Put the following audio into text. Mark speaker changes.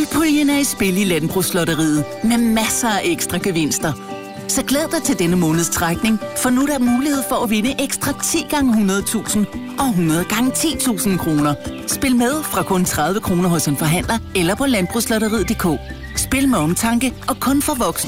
Speaker 1: Puljen er i spil i Landbrugslotteriet med masser af ekstra gevinster. Så glæd dig til denne måneds trækning, for nu er der mulighed for at vinde ekstra 10 gange 100.000 og 100 gange 10.000 kroner. Spil med fra kun 30 kroner hos en forhandler eller på landbrugslotteriet.dk. Spil med omtanke og kun for voksne.